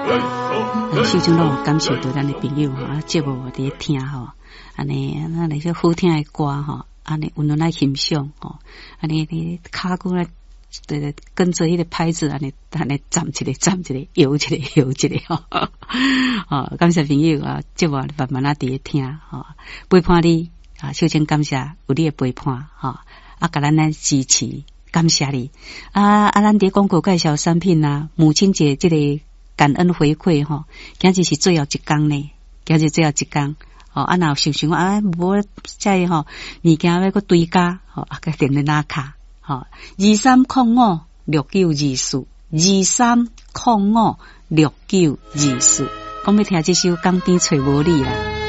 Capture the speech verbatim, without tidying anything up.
秀珍拢感谢到咱的朋友哈，节目我伫听吼，安尼那那些好听的歌吼，安尼有人来欣赏吼，安尼你骹骨来对跟着迄个拍子安尼安尼站一个站一个摇一个摇一个吼，哦，感谢朋友啊，节目慢慢啊伫听吼，陪伴你啊，秀珍感谢有你的陪伴吼，啊，甲咱来支持，感谢你啊啊，咱伫广告介绍产品啊，母亲节这个。感恩回馈吼，今日是最后一天呢，今日最后一天，哦，啊，若想想啊，无再吼，物件要个追加，吼，啊，个电话拿卡，吼，二三零五六九二四，二三零五六九二四，讲要听这首《江边找无你》啦。